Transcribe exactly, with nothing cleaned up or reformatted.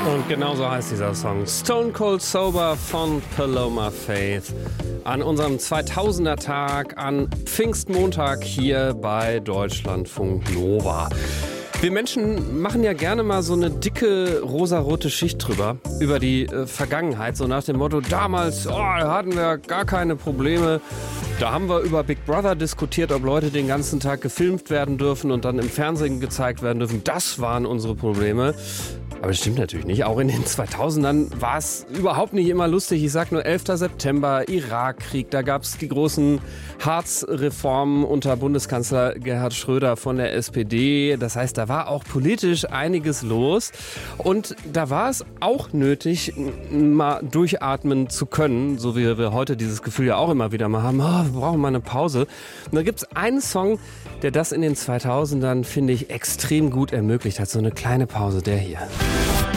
Und genauso heißt dieser Song. Stone Cold Sober von Paloma Faith. An unserem zweitausender Tag, an Pfingstmontag hier bei Deutschlandfunk Nova. Wir Menschen machen ja gerne mal so eine dicke rosarote Schicht drüber, über die äh, Vergangenheit, so nach dem Motto, damals oh, da hatten wir gar keine Probleme. Da haben wir über Big Brother diskutiert, ob Leute den ganzen Tag gefilmt werden dürfen und dann im Fernsehen gezeigt werden dürfen. Das waren unsere Probleme. Aber das stimmt natürlich nicht. Auch in den zweitausendern war es überhaupt nicht immer lustig. Ich sag nur elfter September, Irakkrieg. Da gab es die großen Hartz-Reformen unter Bundeskanzler Gerhard Schröder von der S P D. Das heißt, da war auch politisch einiges los. Und da war es auch nötig, mal durchatmen zu können. So wie wir heute dieses Gefühl ja auch immer wieder mal haben. Oh, wir brauchen mal eine Pause. Und da gibt es einen Song, der das in den zweitausendern, finde ich, extrem gut ermöglicht hat. So eine kleine Pause, der hier.